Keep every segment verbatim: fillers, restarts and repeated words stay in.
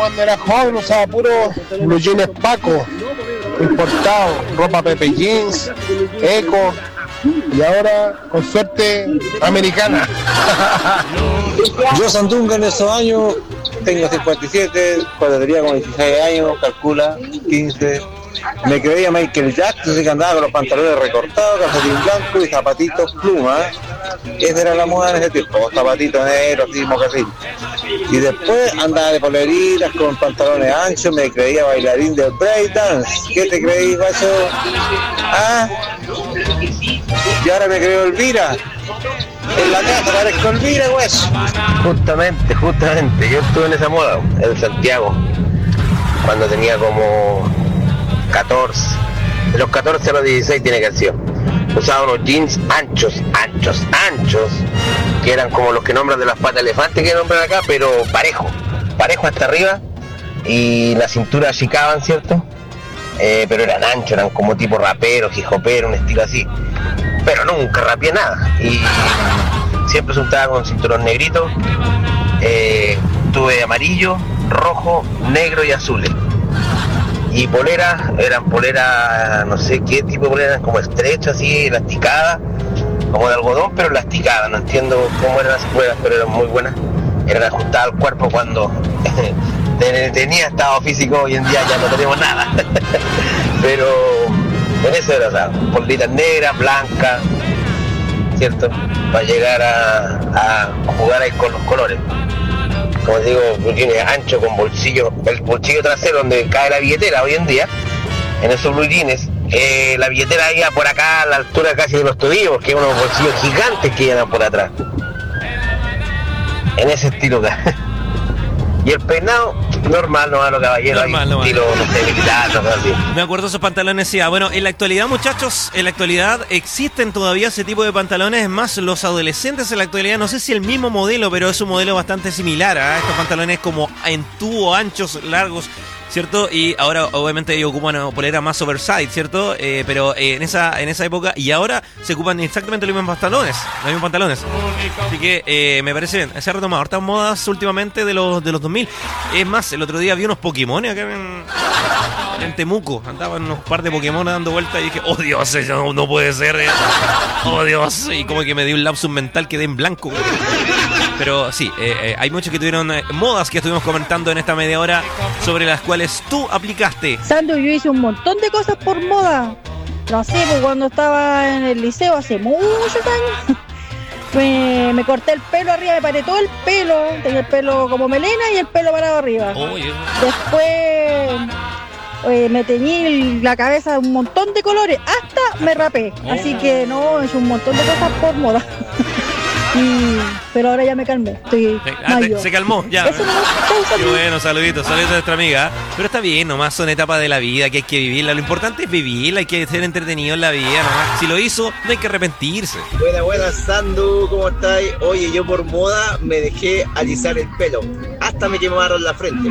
Cuando era joven usaba puro blue jeans Paco, importado, ropa Pepe Jeans, Eco, y ahora, con suerte, americana. Yo Sandunga en esos años, tengo cincuenta y siete, cuando tenía como dieciséis años, calcula, quince. Me creía Michael Jackson, así que andaba con los pantalones recortados, calcetín blanco y zapatitos pluma. Esa era la moda en ese tiempo, zapatitos negros, así, mocasín. Y después andaba de poleritas con pantalones anchos, me creía bailarín de breakdance. ¿Qué te creí, guacho? ¿Ah? Y ahora me creo Elvira. En la casa parezco Elvira, guacho. Justamente, justamente, yo estuve en esa moda, en Santiago, cuando tenía como catorce. De los catorce a los dieciséis tiene que haber sido. Usaba unos jeans anchos, anchos, anchos, que eran como los que nombran de las patas elefantes que nombran acá, pero parejo, parejo hasta arriba, y la cintura achicaban, ¿cierto? Eh, pero eran anchos, eran como tipo raperos, hip-hoperos, un estilo así. Pero nunca rapeé nada, y siempre se untaba con cinturón negrito. Eh, tuve amarillo, rojo, negro y azules. Y poleras, eran poleras, no sé qué tipo de poleras, como estrechas, así, elasticadas, como de algodón, pero elasticadas. No entiendo cómo eran las poleras, pero eran muy buenas. Eran ajustadas al cuerpo cuando tenía estado físico. Hoy en día ya no tenemos nada. Pero en eso era, o sea, poleritas negras, blancas, ¿cierto? Para llegar a, a jugar ahí con los colores. Como digo, tiene ancho con bolsillo, el bolsillo trasero donde cae la billetera hoy en día, en esos blue jeans, eh, la billetera iba por acá a la altura casi de los tobillos, porque hay unos bolsillos gigantes que llegan por atrás. En ese estilo. Y el peinado, normal, no a los caballeros, Normal, ahí, normal. estilo, no sé, militar, no sé, así. Me acuerdo esos pantalones, sí. Ah, bueno, en la actualidad, muchachos, en la actualidad existen todavía ese tipo de pantalones. Es más, los adolescentes en la actualidad, no sé si el mismo modelo, pero es un modelo bastante similar a estos pantalones como en tubo, anchos, largos, ¿cierto? Y ahora, obviamente, ellos ocupan polera más oversize, ¿cierto? Eh, pero eh, en esa en esa época, y ahora se ocupan exactamente los mismos pantalones, los mismos pantalones. Así que eh, me parece bien. Se ha retomado hartas modas últimamente de los de los dos mil. Es más, el otro día vi unos Pokémon acá en, en Temuco. Andaban unos par de Pokémon dando vueltas y dije, oh Dios, eso no, no puede ser. eh. Oh Dios. Y como que me dio un lapsus mental, quedé en blanco. Pero sí, eh, eh, hay muchos que tuvieron eh, modas que estuvimos comentando en esta media hora sobre las cuales tú aplicaste. Sandro, yo hice un montón de cosas por moda. No sé, pues cuando estaba en el liceo hace muchos años, me, me corté el pelo arriba, me paré todo el pelo, tenía el pelo como melena y el pelo parado arriba. Oye, Después eh, me teñí la cabeza de un montón de colores, hasta me rapé. Así que no, he hecho un montón de cosas por moda. Y, pero ahora ya me calmé, estoy ah, te- mayor. se calmó, ya. Eso no me Qué bueno, saluditos, saluditos a nuestra amiga. Pero está bien, nomás son etapas de la vida que hay que vivirla. Lo importante es vivirla, hay que ser entretenido en la vida, nomás. Si lo hizo, no hay que arrepentirse. Buena, buena, Sandu, ¿cómo estáis? Oye, yo por moda me dejé alisar el pelo. Hasta me quemaron la frente.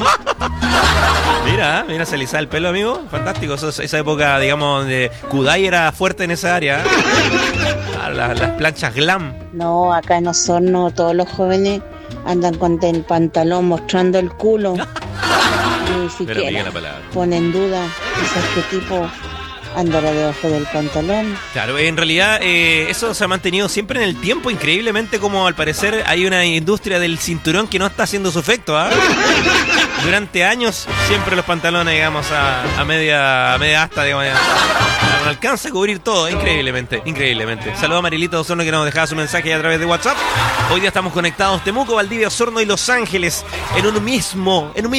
Mira, mira, se alisaba el pelo, amigo. Fantástico. Eso, esa época, digamos, de Kudai era fuerte en esa área. Ah, las, las planchas glam. No, acá en Osorno todos los jóvenes andan con el pantalón mostrando el culo. Ni Pero bien siquiera la palabra. ponen en duda quizás qué tipo andará debajo del pantalón. Claro, en realidad eh, eso se ha mantenido siempre en el tiempo, increíblemente, como al parecer hay una industria del cinturón que no está haciendo su efecto, ¿ah? Durante años siempre los pantalones, digamos, a, a media a media asta, digamos, ya, no alcanza a cubrir todo, increíblemente, increíblemente. Saludos a Marilita de Osorno que nos dejaba su mensaje a través de WhatsApp. Hoy día estamos conectados Temuco, Valdivia, Osorno y Los Ángeles en un mismo, en un mismo